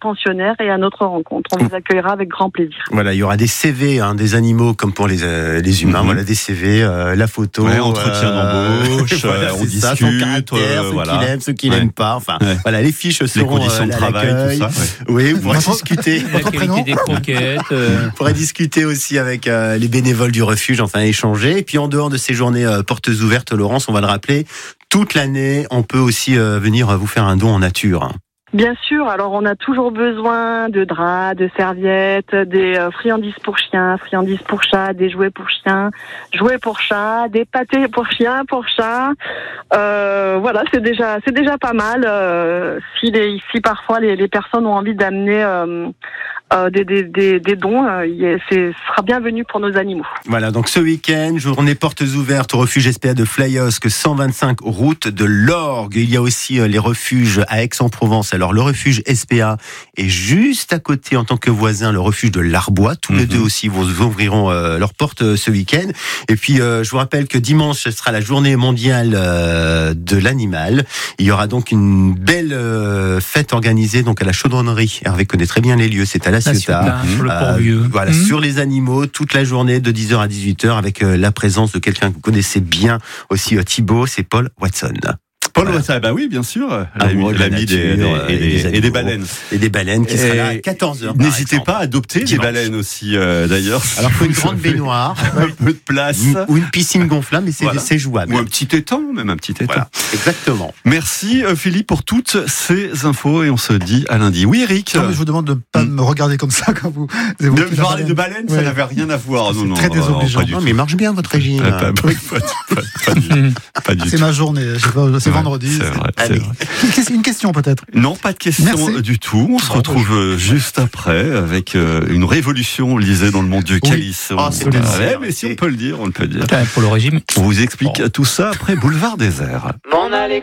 pensionnaires et à notre rencontre. On vous accueillera avec grand plaisir. Voilà, il y aura des CV des animaux comme pour les humains. Voilà, des CV, la photo, entretien d'embauche, voilà, on discute, son caractère, ceux qui l'aiment, ceux qui l'aiment pas. Enfin, voilà, les fiches seront les conditions de travail, l'accueil. tout ça. Oui, vous pourrez discuter. La qualité des croquettes. Vous pourrez discuter aussi avec les bénévoles du refuge, enfin échanger. Et puis en dehors de ces journées portes ouvertes, Laurence, on va le rappeler, toute l'année, on peut aussi venir vous faire un don en nature. Bien sûr, alors on a toujours besoin de draps, de serviettes, des friandises pour chiens, friandises pour chats, des jouets pour chiens, jouets pour chats, des pâtés pour chiens, pour chats. Voilà, c'est déjà pas mal. Si parfois les personnes ont envie d'amener des dons, ce sera bienvenu pour nos animaux. Voilà, donc ce week-end, journée portes ouvertes au refuge SPA de Flyosque, 125 route de l'Orgue. Il y a aussi les refuges à Aix-en-Provence. Alors le refuge SPA est juste à côté en tant que voisin, le refuge de l'Arbois. Tous les deux aussi vous ouvriront leurs portes ce week-end. Et puis je vous rappelle que dimanche, ce sera la journée mondiale de l'animal. Il y aura donc une belle fête organisée donc à la chaudronnerie. Hervé connaît très bien les lieux, c'est à La Ciotat, sur le Port-Vieux. Voilà, sur les animaux, toute la journée de 10h à 18h avec la présence de quelqu'un que vous connaissez bien aussi, Thibaut, c'est Paul Watson. Paul Watson, bah oui, bien sûr, l'ami des baleines. Et des baleines qui sera là à 14h. N'hésitez pas à adopter des baleines aussi, d'ailleurs. Alors, il faut une grande baignoire, un peu de place. Ou une piscine gonflable, mais c'est jouable. Ou un petit étang, même un petit étang. Voilà, exactement. Merci Philippe pour toutes ces infos et on se dit à lundi. Oui, Eric. Non, mais je vous demande de ne pas me regarder comme ça quand vous évoquez de parler de baleine, ça n'avait rien à voir. C'est très désobligeant. Non, mais il marche bien votre régime. Pas du tout. C'est ma journée, c'est vendredi. C'est vrai. Allez. Une question peut-être. Non, pas de question du tout. On se retrouve juste après avec une révolution, lisée dans le monde du calice. Mais si on peut le dire, on le peut dire. Pour le régime. On vous explique tout ça après Boulevard Désert. M'en aller